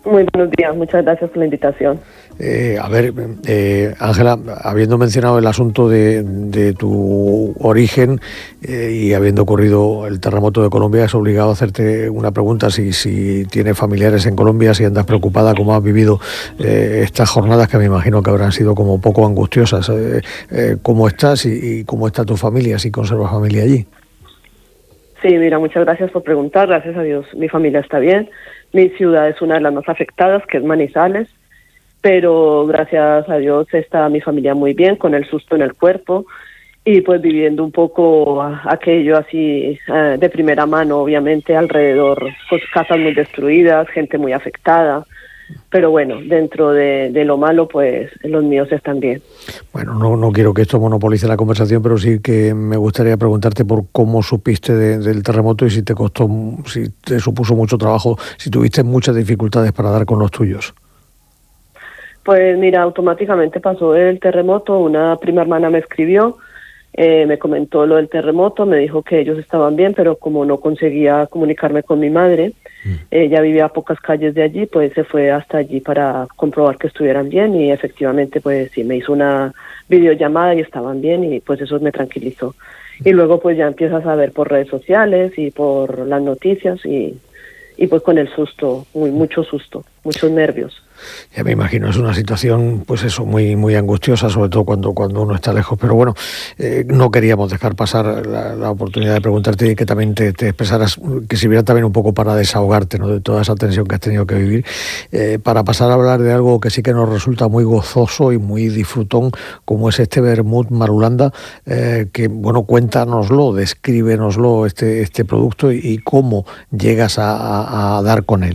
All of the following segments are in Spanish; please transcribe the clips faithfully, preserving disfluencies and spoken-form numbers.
Muy buenos días, muchas gracias por la invitación. Eh, a ver, eh, Ángela, habiendo mencionado el asunto de, de tu origen eh, y habiendo ocurrido el terremoto de Colombia, es obligado a hacerte una pregunta: si, si tienes familiares en Colombia, si andas preocupada, cómo has vivido eh, estas jornadas que me imagino que habrán sido como poco angustiosas. Eh, eh, ¿Cómo estás y, y cómo está tu familia, si conservas familia allí? Sí, mira, muchas gracias por preguntar. Gracias a Dios, mi familia está bien. Mi ciudad es una de las más afectadas, que es Manizales, pero gracias a Dios está mi familia muy bien, con el susto en el cuerpo y pues viviendo un poco aquello así eh, de primera mano, obviamente alrededor, pues casas muy destruidas, gente muy afectada. Pero bueno, dentro de, de lo malo, pues los míos están bien. Bueno, no, no quiero que esto monopolice la conversación, pero sí que me gustaría preguntarte por cómo supiste de, del terremoto y si te costó, si te supuso mucho trabajo, si tuviste muchas dificultades para dar con los tuyos. Pues mira, automáticamente pasó el terremoto, una prima hermana me escribió, eh, me comentó lo del terremoto, me dijo que ellos estaban bien, pero como no conseguía comunicarme con mi madre, mm. ella vivía a pocas calles de allí, pues se fue hasta allí para comprobar que estuvieran bien y efectivamente pues sí, me hizo una videollamada y estaban bien y pues eso me tranquilizó. Mm. Y luego pues ya empiezas a ver por redes sociales y por las noticias y, y pues con el susto, muy mucho susto, muchos nervios. Ya me imagino, es una situación, pues eso, muy muy angustiosa, sobre todo cuando, cuando uno está lejos. Pero bueno, eh, no queríamos dejar pasar la, la oportunidad de preguntarte y que también te, te expresaras, que sirviera también un poco para desahogarte, ¿no?, de toda esa tensión que has tenido que vivir, eh, para pasar a hablar de algo que sí que nos resulta muy gozoso y muy disfrutón, como es este vermut Marulanda, eh, que, bueno, cuéntanoslo, descríbenoslo, este, este producto y, y cómo llegas a, a, a dar con él.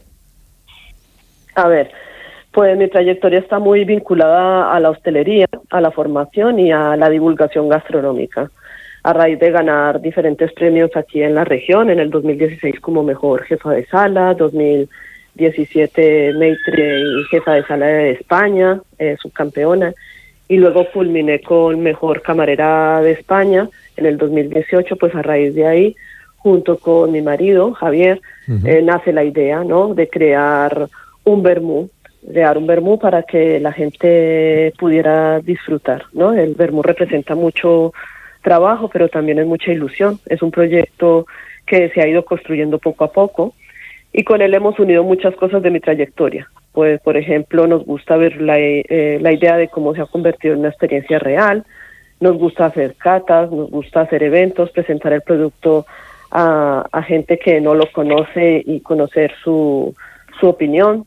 A ver, pues mi trayectoria está muy vinculada a la hostelería, a la formación y a la divulgación gastronómica. A raíz de ganar diferentes premios aquí en la región, en el dos mil dieciséis como mejor jefa de sala, dos mil diecisiete maitre y jefa de sala de España, eh, subcampeona, y luego culminé con mejor camarera de España en el dos mil dieciocho, pues a raíz de ahí, junto con mi marido, Javier, uh-huh. eh, nace la idea, ¿no?, de crear un vermú, crear un vermú para que la gente pudiera disfrutar, ¿no? El vermú representa mucho trabajo, pero también es mucha ilusión. Es un proyecto que se ha ido construyendo poco a poco y con él hemos unido muchas cosas de mi trayectoria. Pues, por ejemplo, nos gusta ver la, eh, la idea de cómo se ha convertido en una experiencia real, nos gusta hacer catas, nos gusta hacer eventos, presentar el producto a, a gente que no lo conoce y conocer su, su opinión.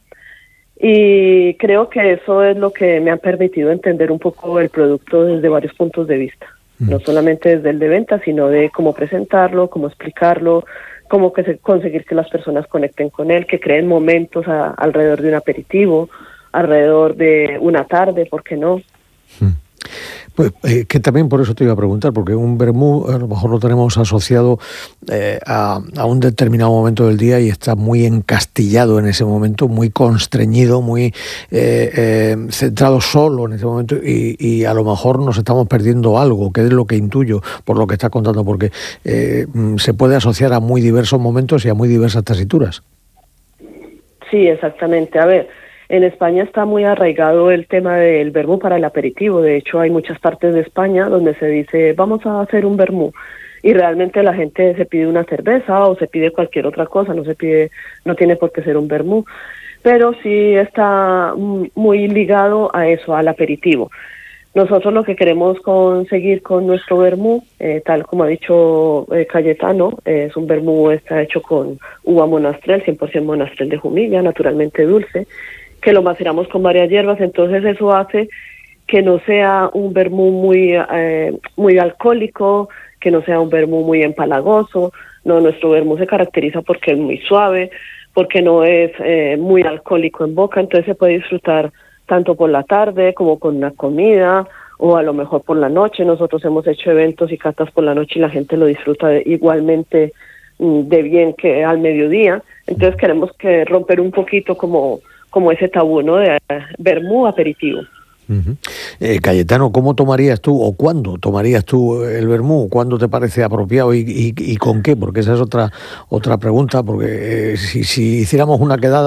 Y creo que eso es lo que me ha permitido entender un poco el producto desde varios puntos de vista, mm. no solamente desde el de venta, sino de cómo presentarlo, cómo explicarlo, cómo que se, conseguir que las personas conecten con él, que creen momentos a, alrededor de un aperitivo, alrededor de una tarde, ¿por qué no? Mm. Pues eh, que también por eso te iba a preguntar, porque un vermú a lo mejor lo tenemos asociado eh, a, a un determinado momento del día y está muy encastillado en ese momento, muy constreñido, muy eh, eh, centrado solo en ese momento y, y a lo mejor nos estamos perdiendo algo, que es lo que intuyo por lo que estás contando, porque eh, se puede asociar a muy diversos momentos y a muy diversas tesituras. Sí, exactamente. A ver, en España está muy arraigado el tema del vermú para el aperitivo. De hecho, hay muchas partes de España donde se dice, vamos a hacer un vermú. Y realmente la gente se pide una cerveza o se pide cualquier otra cosa, no se pide, no tiene por qué ser un vermú. Pero sí está muy ligado a eso, al aperitivo. Nosotros lo que queremos conseguir con nuestro vermú, eh, tal como ha dicho eh, Cayetano, eh, es un vermú, está hecho con uva monastrell, cien por ciento monastrell de Jumilla, naturalmente dulce, que lo maceramos con varias hierbas, entonces eso hace que no sea un vermú muy eh, muy alcohólico, que no sea un vermú muy empalagoso. No, nuestro vermú se caracteriza porque es muy suave, porque no es eh, muy alcohólico en boca, entonces se puede disfrutar tanto por la tarde como con una comida o a lo mejor por la noche. Nosotros hemos hecho eventos y catas por la noche y la gente lo disfruta de, igualmente de bien que al mediodía. Entonces queremos que romper un poquito como como ese tabú, ¿no?, de vermú aperitivo. Uh-huh. Eh, Cayetano, ¿cómo tomarías tú o cuándo tomarías tú el vermú? ¿Cuándo te parece apropiado y, y, y con qué? Porque esa es otra otra pregunta, porque eh, si, si hiciéramos una quedada